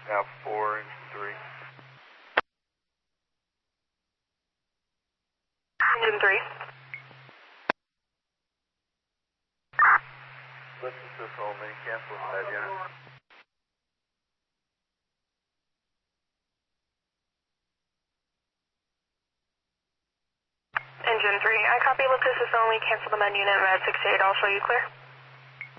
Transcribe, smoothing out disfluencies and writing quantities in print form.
Now 4 and 3. Engine 3. Let's assist only. Cancel head unit. Engine 3. I copy. Let's assist only. Cancel the med unit. Med 68. I'll show you clear.